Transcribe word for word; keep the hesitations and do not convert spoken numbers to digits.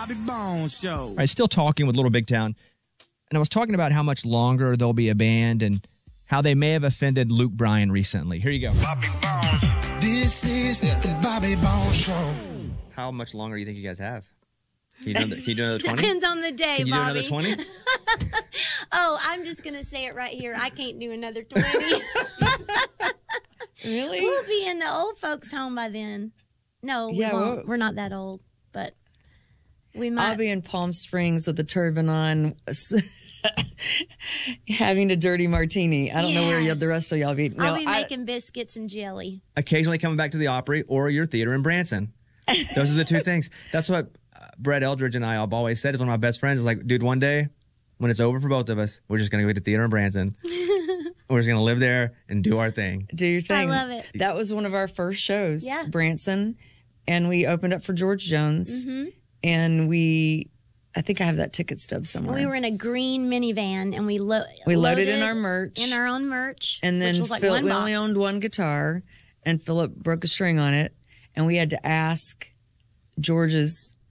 Bobby Bones Show. All right, still talking with Little Big Town. And I was talking about how much longer they'll be a band and how they may have offended Luke Bryan recently. Here you go. Bobby Bones. This is the Bobby Bones Show. How much longer do you think you guys have? Can you do another, can you do another twenty? Depends on the day, Can you Bobby. do another twenty? Oh, I'm just going to say it right here. I can't do another twenty. Really? We'll be in the old folks' home by then. No, we Yeah, won't. we'll- We're not that old, but we might. I'll be in Palm Springs with a turban on, having a dirty martini. I don't know where Yes. the rest of y'all be. No, I'll be I- making biscuits and jelly. Occasionally coming back to the Opry or your theater in Branson. Those are the two things. That's what uh, Brett Eldridge and I have always said. Is one of my best friends is like, dude, one day when it's over for both of us, we're just going to go to theater in Branson. We're just going to live there and do our thing. Do your thing. I love it. That was one of our first shows, Yeah. Branson, and we opened up for George Jones, Mm-hmm. and we, I think I have that ticket stub somewhere. We were in a green minivan, and we lo- We loaded in our merch. in our own merch, and then which was like Phil, one we box. only owned one guitar, and Philip broke a string on it, and we had to ask George's